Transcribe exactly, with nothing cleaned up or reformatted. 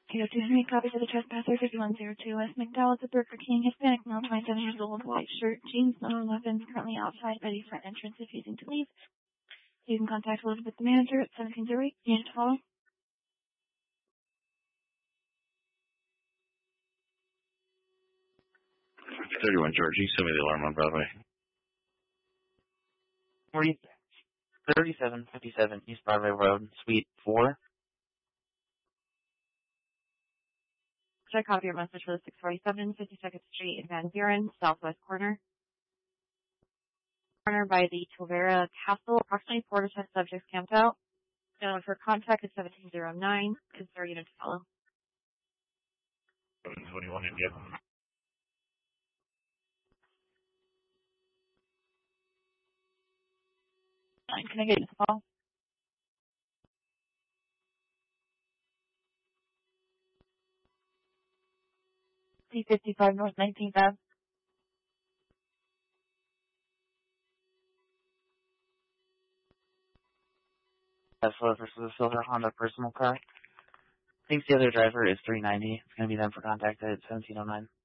two oh two Henry, copy to the trespasser, fifty-one oh two West McDowell at the Burger King, Hispanic male, twenty-seven years old, white shirt, jeans, number eleven, currently outside by the front entrance refusing to leave. You can contact Elizabeth, the manager, at seventeen oh eight. You need to follow? thirty-one Georgie, send me the alarm on Broadway. thirty-seven fifty-seven East Broadway Road, Suite four. Should I copy your message for the six forty-seven fifty-second Street in Van Buren, southwest corner? Corner by the Tolvera Castle, approximately four to ten subjects camped out. Now, for contact is seventeen oh nine. Is there a unit to follow? What do you want to get? Can I get you to call? C fifty-five North nineteenth Avenue. That's for the silver Honda personal car. I think the other driver is three ninety. It's going to be them for contact at seventeen oh nine.